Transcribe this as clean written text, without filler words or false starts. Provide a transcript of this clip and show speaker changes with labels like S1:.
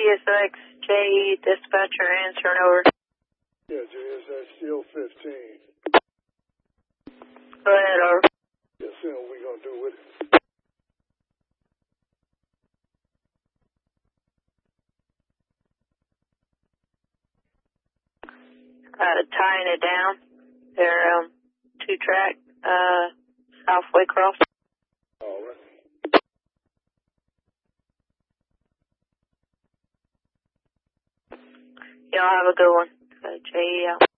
S1: CSX J dispatcher answering over.
S2: Yeah, JSX Steel 15.
S1: Go ahead, over.
S2: Yeah, see what we gonna do with it.
S1: Tying it down. They're 2-track, Southway Cross.
S2: All right.
S1: Y'all have a good one. JE out.